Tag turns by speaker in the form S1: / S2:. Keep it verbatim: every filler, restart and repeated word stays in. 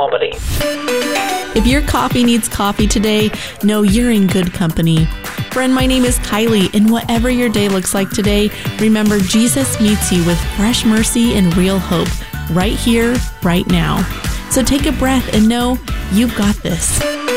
S1: comedy.
S2: If your coffee needs coffee today, know you're in good company. Friend, my name is Kylie, and whatever your day looks like today, remember Jesus meets you with fresh mercy and real hope right here, right now. So take a breath and know you've got this.